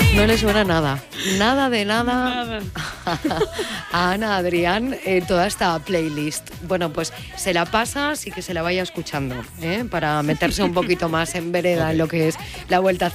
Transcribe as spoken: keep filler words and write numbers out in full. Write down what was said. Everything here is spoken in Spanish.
No le suena nada, nada de nada, Nada. a Ana Adrián eh, toda esta playlist. Bueno, pues se la pasas y que se la vaya escuchando, ¿eh? Para meterse un poquito más en vereda en lo que es la Vuelta a